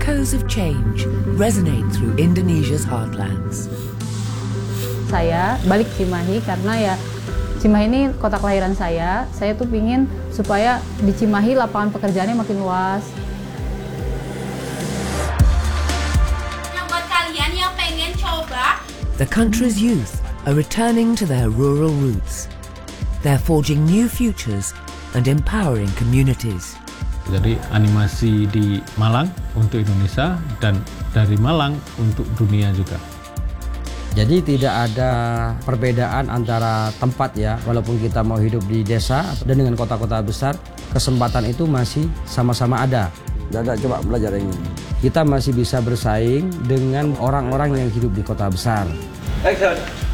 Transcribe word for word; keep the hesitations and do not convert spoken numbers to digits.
echoes of change resonate through Indonesia's heartlands. Saya balik Cimahi karena ya Cimahi ini kota kelahiran saya. Saya tuh pingin supaya di Cimahi lapangan pekerjaannya makin luas. Yang buat kalian yang pengen coba, The country's youth are returning to their rural roots. They're forging new futures and empowering communities. Jadi animasi di Malang untuk Indonesia dan dari Malang untuk dunia juga. Jadi tidak ada perbedaan antara tempat ya, walaupun kita mau hidup di desa dan dengan kota-kota besar, kesempatan itu masih sama-sama ada. Dada coba belajar ini. Kita masih bisa bersaing dengan orang-orang yang hidup di kota besar. Action.